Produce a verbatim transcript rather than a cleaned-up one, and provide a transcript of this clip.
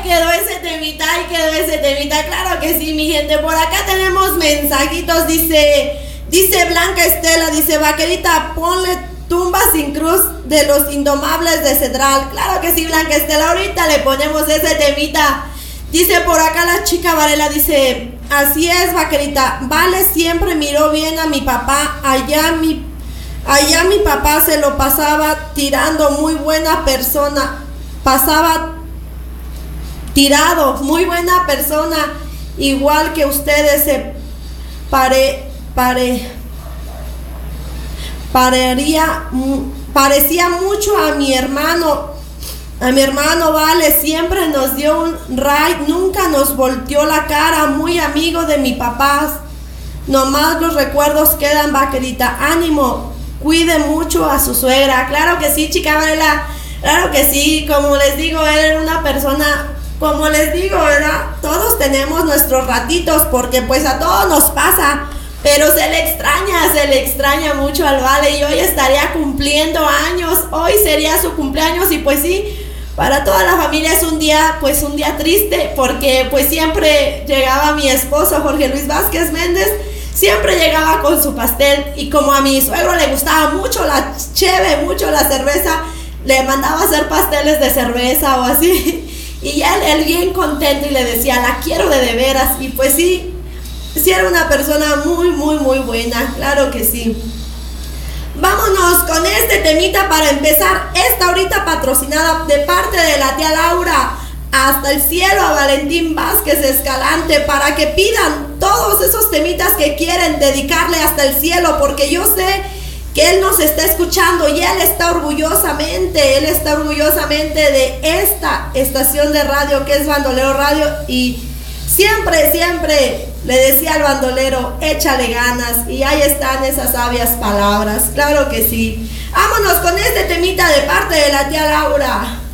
quedó ese temita, ahí quedó ese temita, claro que sí, mi gente. Por acá tenemos mensajitos, dice, dice Blanca Estela, dice, vaquerita, ponle tumba sin cruz de los indomables de Cedral. Claro que sí, Blanca Estela, ahorita le ponemos ese temita. Dice por acá la chica Varela, dice, así es, vaquerita, Vale siempre miró bien a mi papá, allá mi, allá mi papá se lo pasaba tirando, muy buena persona, pasaba tirado, muy buena persona, igual que ustedes, se pare, pare, parería, parecía mucho a mi hermano. A mi hermano Vale, siempre nos dio un ride, nunca nos volteó la cara, muy amigo de mi papá. Nomás los recuerdos quedan, vaquerita. Ánimo, cuide mucho a su suegra. Claro que sí, chica Varela, claro que sí. Como les digo, él era una persona, como les digo, ¿verdad? Todos tenemos nuestros ratitos, porque pues a todos nos pasa. Pero se le extraña, se le extraña mucho al Vale, y hoy estaría cumpliendo años, hoy sería su cumpleaños, y pues sí, para toda la familia es un día, pues un día triste, porque pues siempre llegaba mi esposo Jorge Luis Vázquez Méndez, siempre llegaba con su pastel, y como a mi suegro le gustaba mucho la cheve, mucho la cerveza, le mandaba hacer pasteles de cerveza o así, y él, él bien contento, y le decía, la quiero de de veras, y pues sí, sí era una persona muy, muy, muy buena, claro que sí. Vámonos con este temita para empezar. Esta ahorita patrocinada de parte de la tía Laura, Hasta el Cielo, a Valentín Vázquez Escalante, para que pidan todos esos temitas que quieren dedicarle hasta el cielo, porque yo sé que él nos está escuchando y él está orgullosamente, él está orgullosamente de esta estación de radio que es Bandolero Radio, y siempre, siempre le decía al bandolero, échale ganas, y ahí están esas sabias palabras, claro que sí. Vámonos con este temita de parte de la tía Laura.